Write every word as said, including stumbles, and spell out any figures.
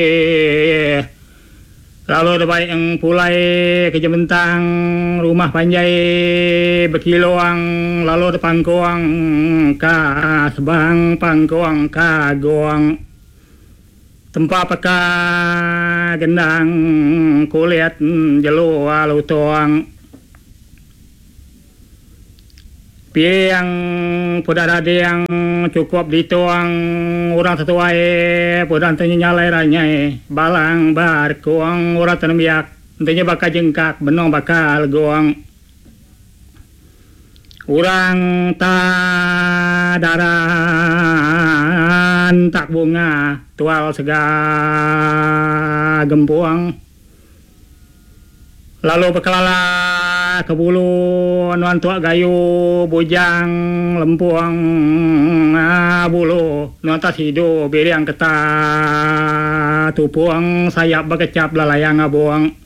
lalu ada baik yang pulai kerja bentang rumah panjai berkiloang lalu ada pangkuang ka sebang pangkuang ka goang tempat peka gendang kulit jelu alu tuang piang pudah ada yang cukup dituang orang sesuai pudah tanya nyalai ranyai balang bar kuang orang tanamiak tanya bakal jengkak benong bakal goang orang tak daran tak bunga tual sega gempuang lalu bekelala ke bulu nuan tua gayu bujang lempuang ah, bulu nuan tas hidu beriang keta tupuang sayap bekecap lalayang abuang